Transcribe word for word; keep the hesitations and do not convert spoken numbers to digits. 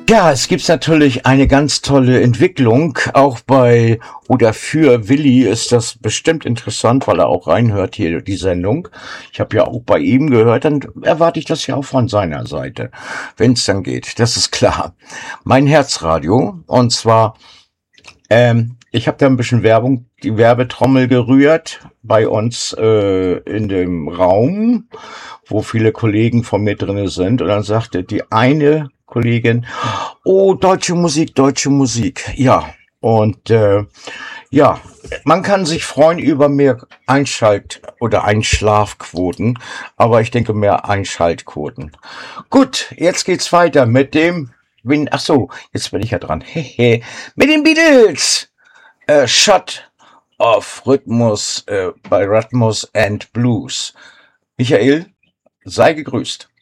Ja, es gibt natürlich eine ganz tolle Entwicklung. Auch bei oder für Willi ist das bestimmt interessant, weil er auch reinhört hier die Sendung. Ich habe ja auch bei ihm gehört, dann erwarte ich das ja auch von seiner Seite, wenn es dann geht. Das ist klar. Mein Herzradio, und zwar, ähm, ich habe da ein bisschen Werbung, die Werbetrommel gerührt bei uns äh, in dem Raum, wo viele Kollegen von mir drinne sind. Und dann sagte die eine Kollegin, oh, deutsche Musik, deutsche Musik. Ja, und äh, ja, man kann sich freuen über mehr Einschalt- oder Einschlafquoten, aber ich denke mehr Einschaltquoten. Gut, jetzt geht's weiter mit dem, wen, ach so, jetzt bin ich ja dran. Hehe, mit den Beatles. Äh, Shot of Rhythmus äh, bei Rhythmus and Blues. Michael, sei gegrüßt.